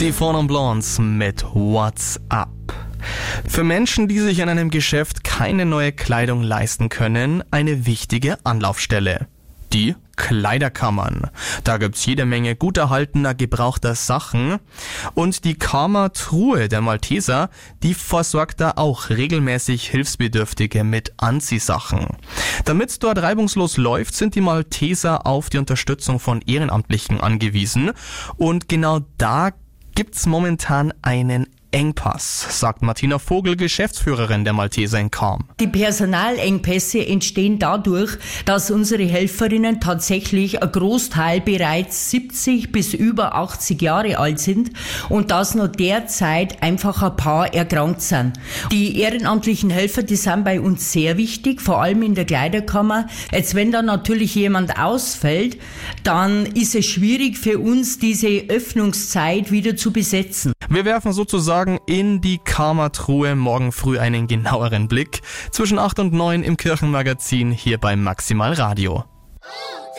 Die Four Blondes mit What's Up. Für Menschen, die sich in einem Geschäft keine neue Kleidung leisten können, eine wichtige Anlaufstelle. Die Kleiderkammern. Da gibt's jede Menge gut erhaltener, gebrauchter Sachen. Und die Karma-Truhe der Malteser, die versorgt da auch regelmäßig Hilfsbedürftige mit Anziehsachen. Damit's dort reibungslos läuft, sind die Malteser auf die Unterstützung von Ehrenamtlichen angewiesen. Und genau da gibt's momentan einen Engpass, sagt Martina Vogel, Geschäftsführerin der Malteser in Cham. Die Personalengpässe entstehen dadurch, dass unsere Helferinnen tatsächlich ein Großteil bereits 70 bis über 80 Jahre alt sind und dass noch derzeit einfach ein paar erkrankt sind. Die ehrenamtlichen Helfer, die sind bei uns sehr wichtig, vor allem in der Kleiderkammer. Jetzt, wenn da natürlich jemand ausfällt, dann ist es schwierig für uns, diese Öffnungszeit wieder zu besetzen. Wir werfen sozusagen in die Karma-Truhe morgen früh einen genaueren Blick. Zwischen 8 und 9 im Kirchenmagazin hier beim Maximal Radio.